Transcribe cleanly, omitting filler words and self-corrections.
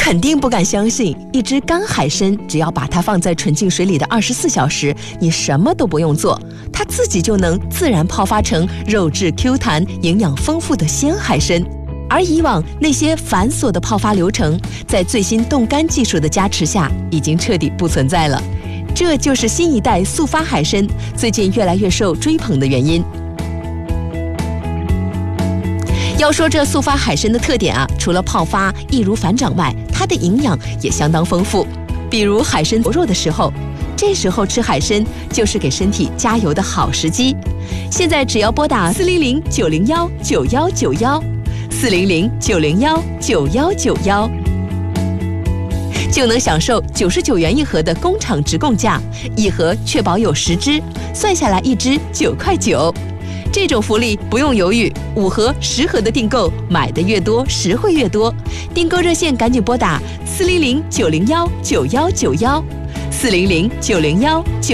肯定不敢相信，一只干海参只要把它放在纯净水里的24小时，你什么都不用做，它自己就能自然泡发成肉质 Q 弹、营养丰富的鲜海参。而以往那些繁琐的泡发流程，在最新冻干技术的加持下，已经彻底不存在了。这就是新一代速发海参最近越来越受追捧的原因。要说这速发海参的特点啊，除了泡发易如反掌外，它的营养也相当丰富。比如海参薄弱的时候，这时候吃海参就是给身体加油的好时机。现在只要拨打400-901-9191，400-901-9191，就能享受99元一盒的工厂直供价，一盒确保有10只，算下来一只9块9。这种福利不用犹豫，5盒、10盒的订购，买的越多，实惠越多。订购热线赶紧拨打400-901-9191，400-901-9191。